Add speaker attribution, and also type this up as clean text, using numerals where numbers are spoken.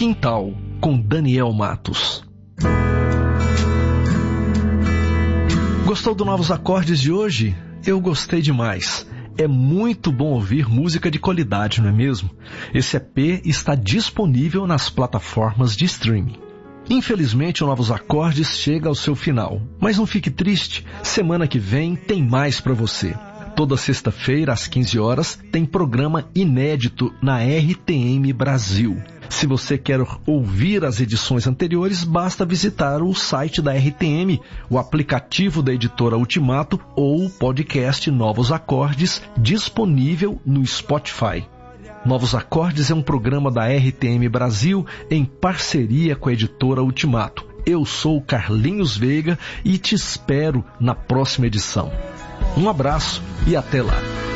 Speaker 1: Quintal, com Daniel Matos. Gostou do Novos Acordes de hoje? Eu gostei demais. É muito bom ouvir música de qualidade, não é mesmo? Esse EP está disponível nas plataformas de streaming. Infelizmente, o Novos Acordes chega ao seu final. Mas não fique triste, semana que vem tem mais para você. Toda sexta-feira, às 15 horas, tem programa inédito na RTM Brasil. Se você quer ouvir as edições anteriores, basta visitar o site da RTM, o aplicativo da editora Ultimato ou o podcast Novos Acordes, disponível no Spotify. Novos Acordes é um programa da RTM Brasil em parceria com a editora Ultimato. Eu sou Carlinhos Veiga e te espero na próxima edição. Um abraço e até lá.